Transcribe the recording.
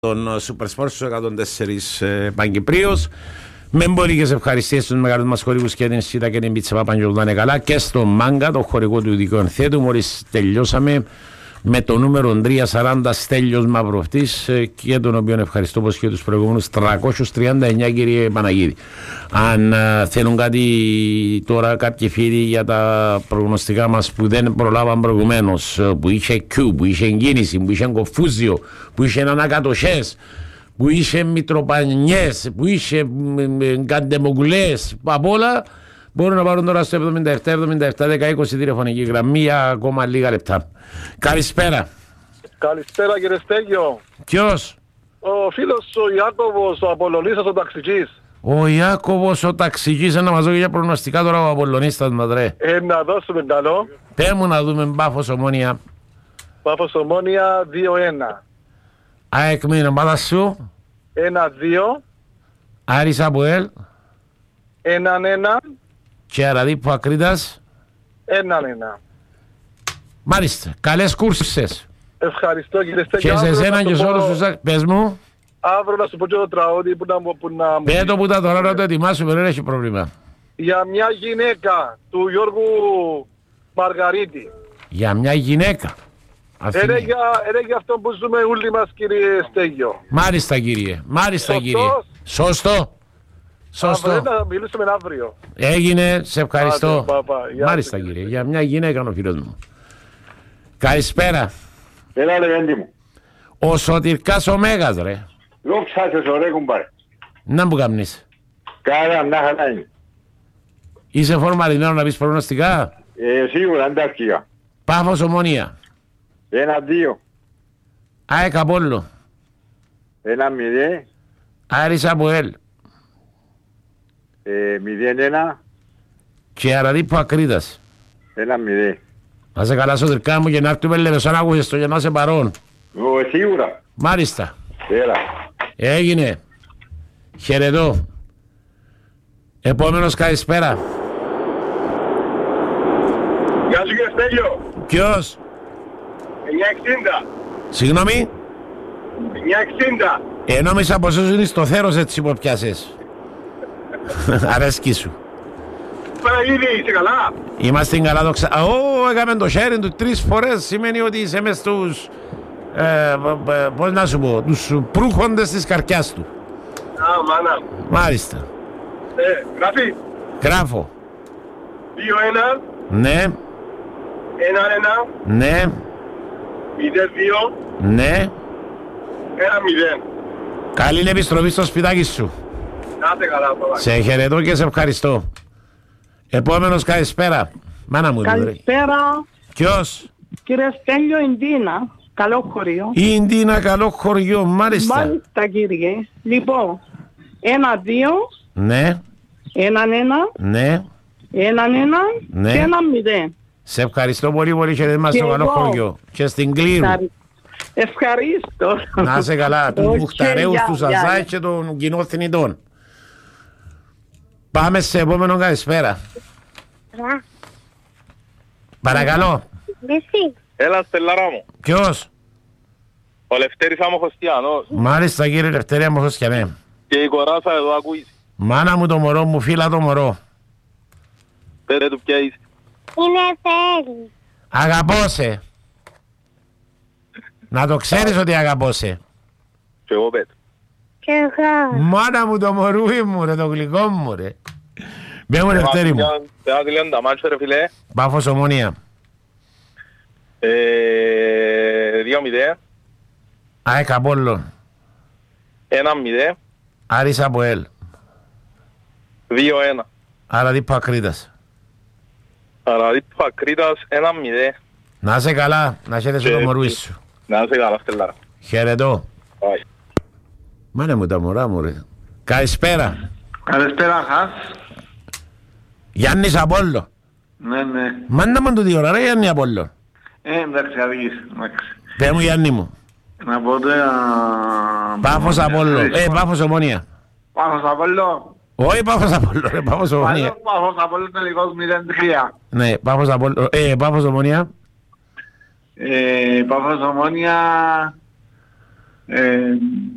τον Super Sport στους 104 Παγκυπρίος. Με εμπορικές ευχαριστίες στους μεγάλους μας χορηγούς και την ΣΥΤΑ και την Πίτσα Παπαγγελού να είναι καλά, και στο Μάγκα, το χορηγό του ειδικού ενθέτου. Μόλις τελειώσαμε με το νούμερο 340 Στέλιος Μαυροφτής, και τον οποίο ευχαριστώ όπως και τους προηγούμενους 339, κύριε Παναγίδη. Αν θέλουν κάτι τώρα κάποιοι φίλοι για τα προγνωστικά μας που δεν προλάβαν προηγουμένως, που είχε Q, που είχε κίνηση, που είχε κοφούζιο, που είχε ανακατοσές, που είχε μητροπανιές, που είχε καντεμογουλές, απ' όλα μπορούν να πάρουν τώρα στο 77-77-10-20 τηλεφωνική γραμμή για ακόμα λίγα λεπτά. Καλησπέρα. Καλησπέρα, κύριε Στέγιο. Ποιος? Ο φίλος ο Ιάκωβος, ο Απολλωνίστας, ο ταξιτζής. Ο Ιάκωβος ο ταξιτζής, να μας δώσει για προγνωστικά τώρα ο Απολλωνίστας μας, ρε. Να δώσουμε καλό. Πες μου να δούμε Πάφος Ομόνια. Πάφος Ομόνια 2-1. ΑΕΚ Μήνο, ομάδα σου. 1-2. Άρης Αποέλ. 1-1. Και Αραδίππο Ακρίτας. 1-1. Μάλιστα, καλές κούρσες. Ευχαριστώ, κύριε Στέγιο. Και σε εσένα και σε όλους τους... Πες μου. Αύριο να σου πω και το τραγούδι που να... Πες το που τα τώρα να το ετοιμάσουμε, δεν έχει πρόβλημα. Για μια γυναίκα του Γιώργου Μαργαρίτη. Για μια γυναίκα. Είναι για αυτό που ζούμε όλοι μας, κύριε Στέγιο. Μάλιστα, κύριε. Μάλιστα, Σωστός. κύριε. Σωστό. Σωστό. Να μιλήσουμε αύριο. Έγινε, σε ευχαριστώ. Άντε, γεια Μάλιστα, σας, κύριε. Για μια γυναίκα ο φίλος μου. Καλησπέρα. Έλα λεβέντη μου. Ο Σωτηρκάς ο Μέγας, ρε. Δόξα σε ωραία κουμπάρε. Να μου καμνείς. Καλά, να χαρά είναι. Είσαι φορμαρισμένο να πεις προγνωστικά. Σίγουρα, αντάρκεια. Πάφος Ομόνια. 1-2. ΑΕΚ Απόλλω. 1-0. Άρης Αποέλ. 0-1. Και Αραδίππο Ακρίτας. 1-0. Να σε καλά, Σωτηρκά μου, και να έρθουμε λέμε σαν άκουσες το για να είσαι παρόν. Σίγουρα. Μάλιστα. Έλα. Έγινε. Χαιρετώ. Επόμενος, καλησπέρα. Γεια σου, κύριε Στέγιο. Ποιος? 960. Συγγνώμη. 960. Νόμιζα πως ήσουν στο θέρος έτσι που πιάσες. Αρέσκει σου. Παναγίδη, είσαι καλά? Είμαστε καλά, το έκαμε το sharing του 3 φορές. Σημαίνει ότι είσαι μες στους πώς να σου πω, τους προύχοντες της καρκιάς του. Μάνα. Μάλιστα. Γράφει. Γράφω. 2-1. Ναι. 1-1. Ναι. 0-2. Ναι. 1-0. Καλή επιστροφή στο σπιτάκι σου. Να είστε καλά, παπά. Σε χαιρετώ και σε ευχαριστώ. Επόμενος, καλησπέρα. Μάνα μου, ρε. Καλησπέρα, Ποιος? κύριε Στέλιο Ιντίνα. Καλό χωριό. Η Ιντίνα, καλό χωριό, μάλιστα. Μάλιστα, κύριε. Λοιπόν, 1-2, Ναι. 1-1, Ναι. 1-1 Ναι. και 1-0. Σε ευχαριστώ πολύ πολύ και μας Και στο καλό εγώ. χωριό. Και στην Κλήρου. Ευχαρίστω. Να είσαι καλά, του Οκ, Μουχταρέους, γεια, του γεια. Σαζάι και των κοινόθνητών. Πάμε σε επόμενο, καλησπέρα. Παρακαλώ. Εσύ. Έλα, Στελάρα μου. Ποιος? Ο Λευτέρης Αμοχωστιανός. Μάλιστα, κύριε Λευτέρια μου, φως και με. Και η κοράσα εδώ ακούεις. Μάνα μου το μωρό μου, φίλα το μωρό. Πέρα του ποια είσαι. Είναι Εφέλη. Αγαπώ σε. Να το ξέρεις ότι αγαπώ σε. Και εγώ πέτω. Και εγώ. Μάνα μου το μωρούι μου ρε, το γλυκό μου ρε. Μπε μου Λευτέρη μου. Πέρα τη λένε τα μάτσο ρε φίλε. Πάφος Ομόνια. 2-0. ΑΕΚ Απόλλων. 1-0. Άρης Αποέλ. 2-1. Αραδίππο Ακρίτας. Αραδίππο Ακρίτας 1-0. Να είσαι καλά, να χαίρεσαι το μωρούι σου. Να είσαι καλά, Στελάρα. Χαιρετώ. Bye. Μάνα μου τα μωρά μου ρε. Καλησπέρα. Καλησπέρα, Χάς. Γιάννης Απόλλων. Ναι, ναι. Μάνα μου του δύο ώρα ρε Γιάννη Απόλλων. Εντάξει, αδείς. Πες μου Γιάννη μου. Να πω τώρα... Πάφος Απόλλων. Πάφος Ομόνια. Πάφος Απόλλων. Όχι Πάφος Απόλλων ρε, Πάφος Ομόνια. Πάφος Απόλλων τελικός 0-3. Ναι, Πάφος Απόλλων. Πάφος Ομόνια. Πάφος Ομόνια